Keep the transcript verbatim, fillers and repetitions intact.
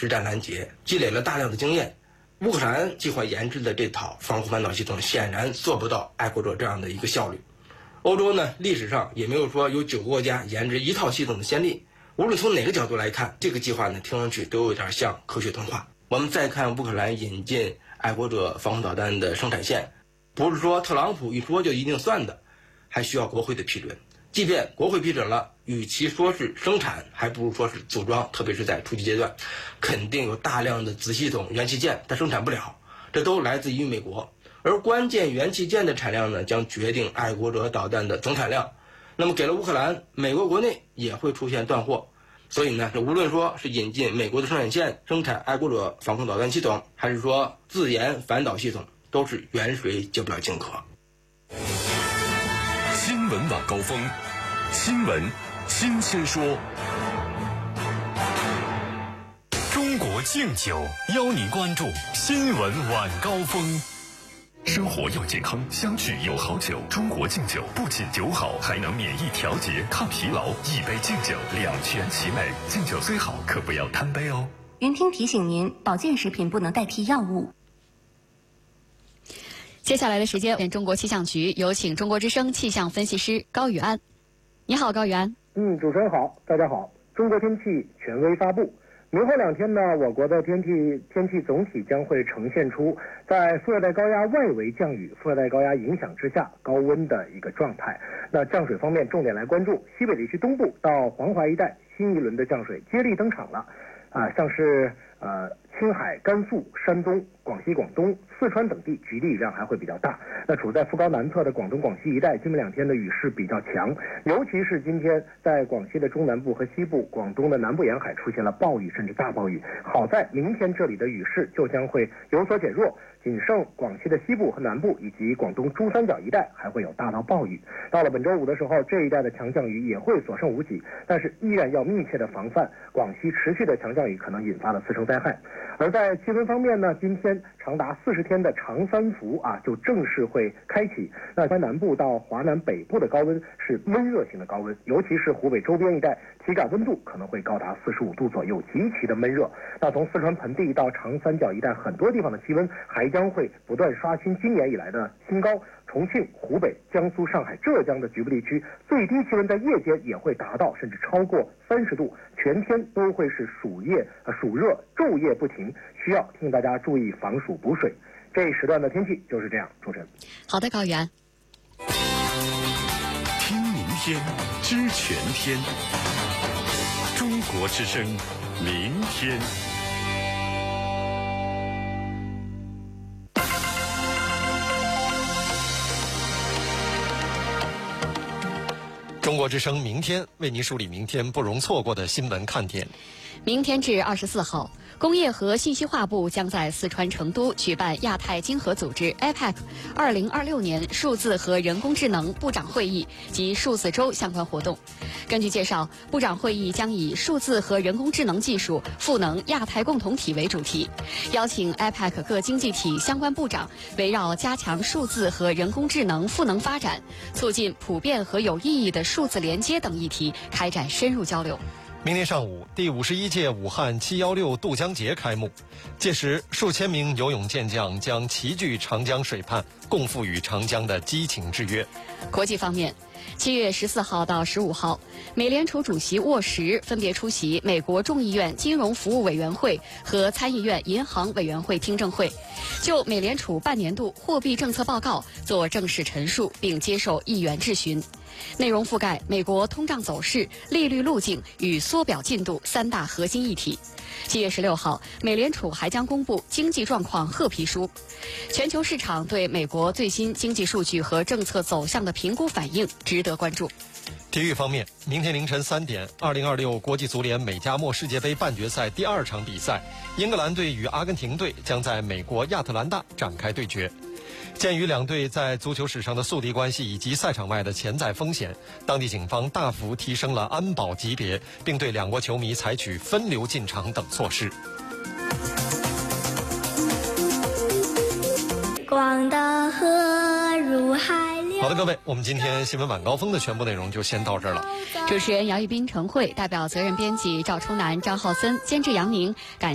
实战拦截，积累了大量的经验。乌克兰计划研制的这套防空反导系统显然做不到爱国者这样的一个效率。欧洲呢，历史上也没有说有九个国家研制一套系统的先例。无论从哪个角度来看，这个计划呢听上去都有点像科学童话。我们再看乌克兰引进爱国者防空导弹的生产线，不是说特朗普一说就一定算的，还需要国会的批准。即便国会批准了，与其说是生产，还不如说是组装，特别是在初级阶段，肯定有大量的子系统、元器件它生产不了，这都来自于美国。而关键元器件的产量呢，将决定爱国者导弹的总产量。那么给了乌克兰，美国国内也会出现断货。所以呢，这无论说是引进美国的生产线生产爱国者防空导弹系统，还是说自研反导系统，都是远水救不了近渴。 新闻晚高峰，新闻新鲜说。中国敬酒邀您关注新闻晚高峰。生活要健康，相聚有好酒。中国敬酒不仅酒好，还能免疫调节、抗疲劳。一杯敬酒，两全其美。敬酒虽好，可不要贪杯哦。 云听提醒您，保健食品不能代替药物。 接下来的时间，中国气象局有请中国之声气象分析师高宇安。你好，高宇安。 嗯，主持人好，大家好。中国天气权威发布。明后两天呢，我国的天气天气总体将会呈现出在副热带高压外围降雨、副热带高压影响之下高温的一个状态。那降水方面，重点来关注西北地区东部到黄淮一带新一轮的降水接力登场了，啊，像是呃青海、甘肃、山东、广西、广东、四川等地局地雨量还会比较大。那处在副高南侧的广东、广西一带，今明两天的雨势比较强，尤其是今天在广西的中南部和西部、广东的南部沿海出现了暴雨甚至大暴雨。好在明天这里的雨势就将会有所减弱，仅剩广西的西部和南部以及广东珠三角一带还会有大到暴雨。到了本周五的时候，这一带的强降雨也会所剩无几，但是依然要密切的防范广西持续的强降雨可能引发的次生灾害。而在气温方面呢，今天长达四十天的长三伏啊，就正式会开启。那从南部到华南北部的高温是温热型的高温，尤其是湖北周边一带，体感温度可能会高达四十五度左右，极其的闷热。那从四川盆地到长三角一带，很多地方的气温还将会不断刷新今年以来的新高。重庆、湖北、江苏、上海、浙江的局部地区最低气温在夜间也会达到甚至超过三十度，全天都会是暑夜呃暑热，昼夜不停，需要提醒大家注意防暑补水。这一时段的天气就是这样，主持人。 好的，高原。 听明天，知全天。中国之声，明天。 中国之声明天为您梳理明天不容错过的新闻看点。 明天至二十四号，工业和信息化部将在四川成都举办亚太经合组织 A P E C 二零二六年数字和人工智能部长会议及数字周相关活动。根据介绍，部长会议将以数字和人工智能技术赋能亚太共同体为主题，邀请 A P E C 各经济体相关部长围绕加强数字和人工智能赋能发展、促进普遍和有意义的数字连接等议题开展深入交流。 明天上午，第五十一届武汉七一六渡江节开幕，届时数千名游泳健将将齐聚长江水畔，共赴与长江的激情之约。 国际方面，七月十四号到十五号，美联储主席沃什分别出席美国众议院金融服务委员会和参议院银行委员会听证会，就美联储半年度货币政策报告做正式陈述，并接受议员质询。内容覆盖美国通胀走势、利率路径与缩表进度三大核心议题。七月十六号，美联储还将公布经济状况褐皮书。全球市场对美国最新经济数据和政策走向的评估反应值得关注。 体育方面，明天凌晨三点，二零二六国际足联美加墨世界杯半决赛第二场比赛，英格兰队与阿根廷队将在美国亚特兰大展开对决。鉴于两队在足球史上的宿敌关系以及赛场外的潜在风险，当地警方大幅提升了安保级别，并对两国球迷采取分流进场等措施。 广大河入海流。 好的，各位，我们今天新闻晚高峰的全部内容就先到这儿了。 主持人姚一斌、陈慧，代表责任编辑赵初南、张浩森，监制杨宁，感